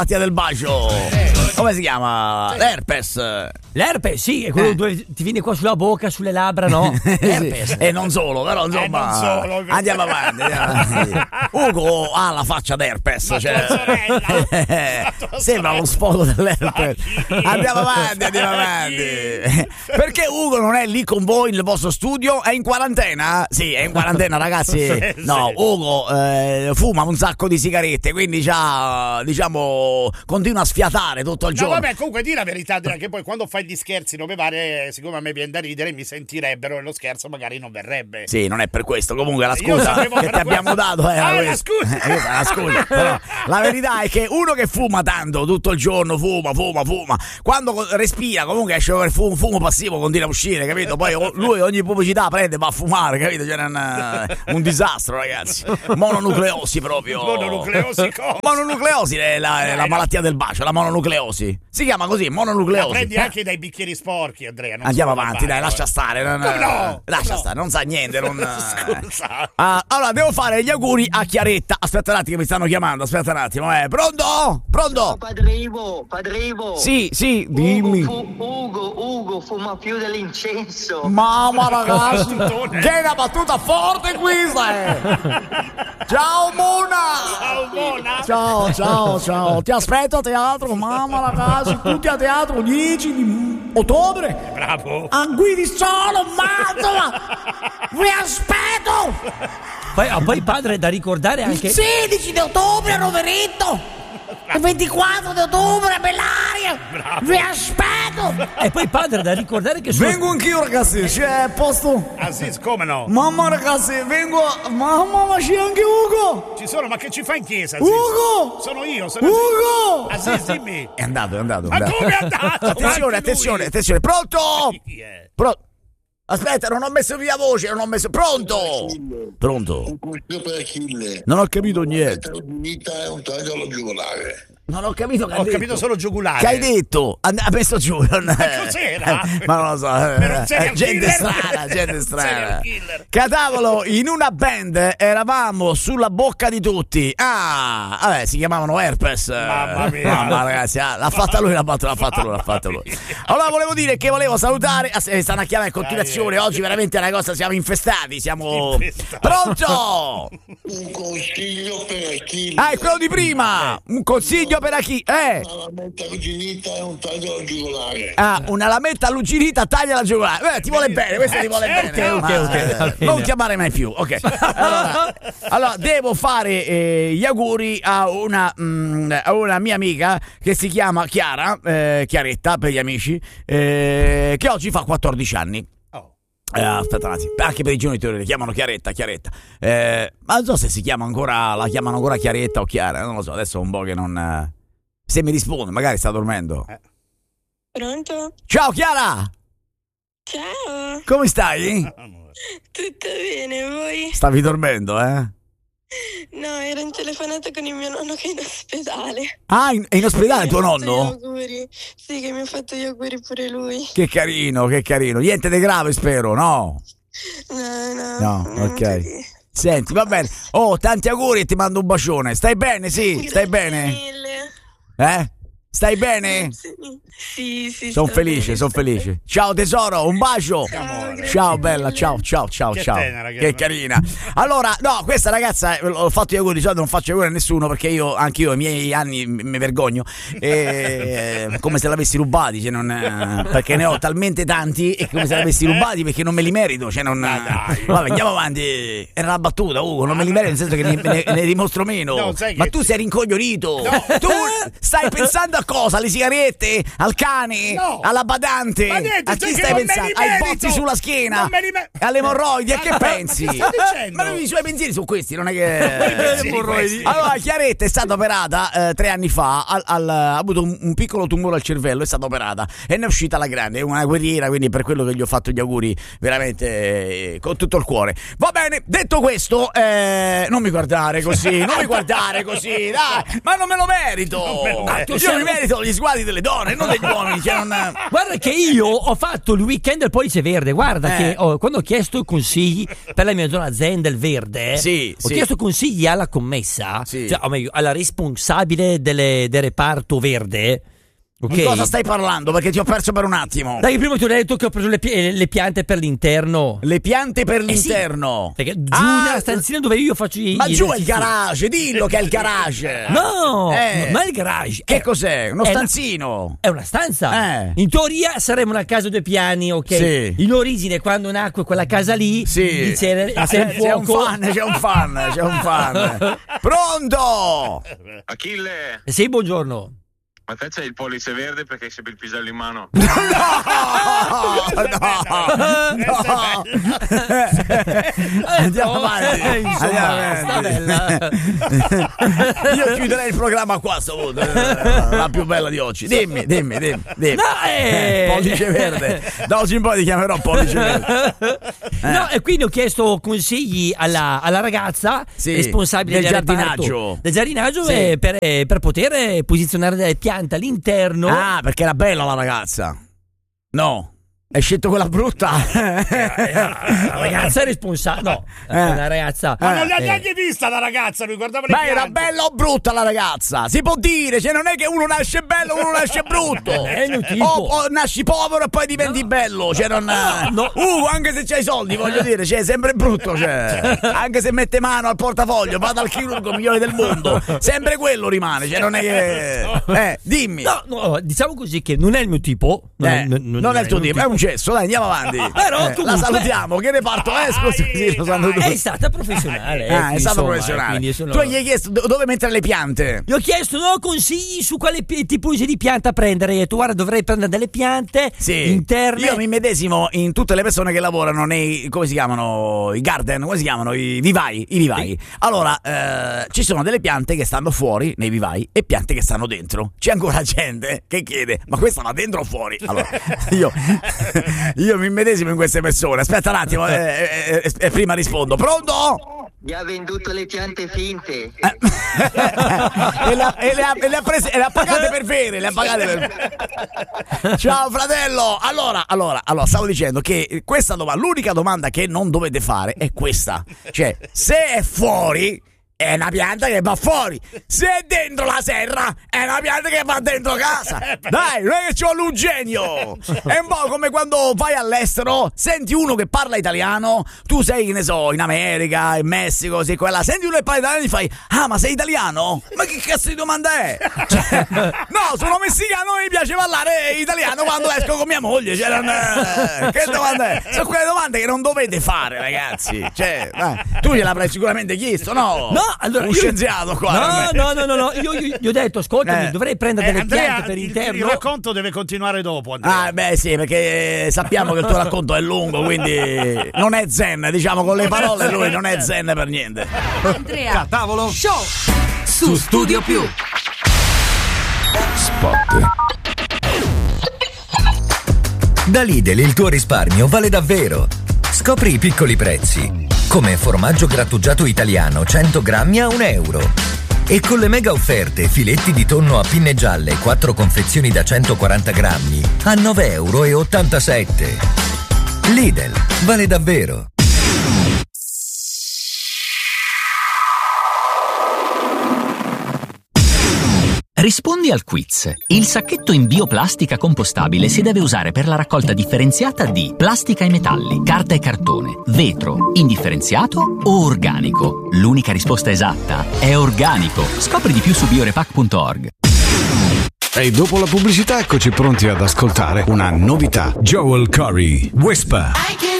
malattia del bacio. Come si chiama? L'herpes. L'herpes, sì, è quello dove ti viene qua sulla bocca, sulle labbra, no? Sì. E non solo, però insomma. Andiamo avanti. Ugo ha la faccia d'herpes. Sembra lo sfogo dell'herpes. Andiamo avanti. Perché Ugo non è lì con voi nel vostro studio? È in quarantena? Sì, è in quarantena, ragazzi. No, Ugo fuma un sacco di sigarette, quindi già, diciamo, continua a sfiatare tutto il giorno. Vabbè, comunque di la verità, che poi quando fai gli scherzi dove pare, siccome a me viene da ridere, mi sentirebbero e lo scherzo magari non verrebbe. Sì, non è per questo. Comunque la scusa che ti abbiamo dato era la scusa. La scusa. Però la verità è che uno che fuma tanto tutto il giorno, fuma, quando respira comunque esce per fumo passivo, continua a uscire, capito? Poi lui ogni pubblicità prende e va a fumare, capito? C'è un disastro, ragazzi. Mononucleosi proprio. Mononucleosi è la malattia del bacio, la mononucleosi. Si chiama così, mononucleosi. La prendi anche dai bicchieri sporchi, Andrea. Andiamo avanti, dai, lascia stare. Lascia stare, non sa niente. Scusa. Allora, devo fare gli auguri a Chiaretta. Aspetta un attimo, mi stanno chiamando. Aspetta un attimo. Pronto? Padre Ivo. Sì, dimmi. Ugo fuma più dell'incenso. Mamma, ragazzi, che è una battuta forte questa. Ciao Mona. Ciao. Ti aspetto a teatro, mamma, ragazzi, tutti a teatro 10 di ottobre. Bravo. A Guidissolo, Mantova. Vi aspetto. Poi padre, da ricordare anche il 16 di ottobre a Roveretto. Il 24 di ottobre a Bellaria. Bravo. Vi aspetto. E poi padre, da ricordare che vengo anch'io, ragazzi, c'è posto. Ah sì, come no? Mamma, ragazzi, vengo. Mamma, ma c'è anche Ugo. Ci sono, ma che ci fa in chiesa? Ugo. Sono io. Ugo. Aziz, dimmi. È andato. Ma come è andato? Attenzione. Pronto? Aspetta, non ho messo via voce, Pronto? Non ho capito niente. È un taglio alla giugulare. Non ho capito che ho capito solo giugulare. Che hai detto? Ha messo giù. Ma cos'era? Ma non lo so. Gente strana. Catavolo, in una band eravamo sulla bocca di tutti. Vabbè, si chiamavano Herpes. Mamma mia. Mamma, ragazzi, l'ha fatta lui. Allora volevo dire che volevo salutare. Stanno a chiamare in continuazione. Oggi veramente è una cosa, siamo infestati. Pronto? Un consiglio per chi? È quello di prima. Un consiglio per chi? Una lametta arrugginita e un taglio alla giugulare. Una lametta arrugginita taglia la giugulare. Ti vuole bene, questo ti vuole bene. Ok. Non chiamare mai più. Ok. Allora devo fare gli auguri a una mia amica che si chiama Chiara, Chiaretta per gli amici, che oggi fa 14 anni. Aspetta un attimo, anche per i genitori le chiamano Chiaretta. Ma non so se la chiamano ancora Chiaretta o Chiara, non lo so, adesso è un po' che non. Se mi risponde, magari sta dormendo. Pronto? Ciao Chiara! Ciao! Come stai? Tutto bene, voi? Stavi dormendo, No, ero in telefonata con il mio nonno che è in ospedale. È in ospedale tuo nonno? Auguri. Sì, che mi ha fatto gli auguri pure lui. Che carino. Niente di grave, spero, no? No, ok. Senti, va bene. Tanti auguri e ti mando un bacione. Stai bene, sì? Grazie Stai bene? Mille. Stai bene? Sì. Sono felice. Ciao tesoro, un bacio. Ciao bella, ciao. Che carina. Allora, no, questa ragazza l'ho fatto io, di solito non faccio auguri a nessuno perché anch'io ai miei anni mi vergogno. Come se l'avessi rubati, perché ne ho talmente tanti e come se l'avessi rubati perché non me li merito. Vabbè, andiamo avanti. Era una battuta, Ugo, non me li merito nel senso che ne dimostro meno. No, ma tu sei rincoglionito. No. Tu stai pensando a cosa? Alle sigarette? Al cane? No. Alla badante? Ma niente, a chi stai pensando? Ai bozzi sulla schiena? Alle emorroidi? A che pensi? Che stai dicendo? Ma i suoi pensieri sono questi, non è che. Allora, Chiaretta è stata operata 3 anni fa. Ha avuto un piccolo tumore al cervello, è stata operata e ne è uscita alla grande. È una guerriera, quindi per quello che gli ho fatto gli auguri veramente con tutto il cuore. Va bene, detto questo, non mi guardare così, dai, ma non me lo merito. Tu sei meritano gli sguardi delle donne, non degli uomini. Cioè Guarda che io ho fatto il weekend del Pollice Verde. Guarda che quando ho chiesto consigli per la mia zona Zen del Verde, ho chiesto consigli alla commessa, cioè, o meglio, alla responsabile del reparto verde. Okay. Di cosa stai parlando? Perché ti ho perso per un attimo. Dai, prima ti ho detto che ho preso le piante per l'interno. Le piante per l'interno? Sì, perché giù nella stanzina dove io faccio Ma giù è il garage, dillo che è il garage. No, non è il garage. Che cos'è? Uno stanzino? È una stanza. In teoria saremmo una casa 2 piani, ok? Sì. In origine, quando nacque quella casa lì, c'è un fan. Pronto? Achille! Sì, buongiorno. Ma te c'hai il pollice verde perché hai sempre il pisello in mano? No. Andiamo avanti. Io chiuderei il programma qua, la più bella di oggi. Dimmi. Pollice verde. Da oggi in poi ti chiamerò Pollice verde. No, e quindi ho chiesto consigli alla ragazza responsabile del giardinaggio. Per poter posizionare delle piante all'interno. Ah, perché era bella la ragazza. No. Hai scelto quella brutta? La ragazza è responsabile. No, una ragazza. Ma non l'ha neanche vista la ragazza, lui guardava le piante. Ma era bella o brutta la ragazza? Si può dire, cioè non è che uno nasce bello, uno nasce brutto. O nasci povero e poi diventi bello. Cioè non. Anche se c'hai soldi, voglio dire, cioè, è sempre brutto. Cioè. Anche se mette mano al portafoglio, va dal chirurgo migliore del mondo. Sempre quello rimane. Cioè, non è che. Dimmi. No, diciamo così che non è il mio tipo. Non è il tuo tipo, è un cesso, dai, andiamo avanti. Però la salutiamo, che reparto è? Scusi, lo sanno tutti. È stata professionale. È stata professionale. Tu gli hai chiesto dove mettere le piante? Gli ho chiesto consigli su quale tipologia di pianta prendere. Tu guarda, dovrei prendere delle piante interne. Io mi medesimo in tutte le persone che lavorano nei, come si chiamano, i garden, come si chiamano, i vivai. Sì. Allora, ci sono delle piante che stanno fuori nei vivai e piante che stanno dentro. C'è ancora gente che chiede, ma questa va dentro o fuori? Allora, io mi medesimo in queste persone. Aspetta un attimo e prima rispondo. Pronto? Mi ha venduto le piante finte. E le ha prese, le ha pagate per vere, Ciao fratello. Allora, stavo dicendo che questa l'unica domanda che non dovete fare è questa. Cioè, se è fuori è una pianta che va fuori. Se è dentro la serra è una pianta che va dentro casa. Dai, non è che c'ho l'Eugenio. È un po' come quando vai all'estero, senti uno che parla italiano, tu sei, che ne so, in America, in Messico, sei quella, senti uno che parla italiano e gli fai: ah, ma sei italiano? Ma che cazzo di domanda è? Cioè, no, sono messicano e mi piace parlare italiano quando esco con mia moglie. Cioè, che domanda è? Sono quelle domande che non dovete fare, ragazzi. Cioè, tu gliel'avrai sicuramente chiesto, no? No, allora, un scienziato qua. No. Io gli ho detto, ascoltami, dovrei prendere delle piante per interno. Il racconto deve continuare dopo, Andrea. Ah, beh, sì, perché sappiamo che il tuo racconto è lungo, quindi non è zen, diciamo con le parole, lui non è zen per niente. Andrea, tavolo show su Studio Più. Spot. Da Lidl il tuo risparmio vale davvero. Scopri i piccoli prezzi. Come formaggio grattugiato italiano 100 grammi a €1. E con le mega offerte filetti di tonno a pinne gialle 4 confezioni da 140 grammi a €9,87. Lidl, vale davvero. Rispondi al quiz. Il sacchetto in bioplastica compostabile si deve usare per la raccolta differenziata di plastica e metalli, carta e cartone, vetro, indifferenziato o organico. L'unica risposta esatta è organico. Scopri di più su biorepack.org. E dopo la pubblicità eccoci pronti ad ascoltare una novità. Joel Corry, Whisper.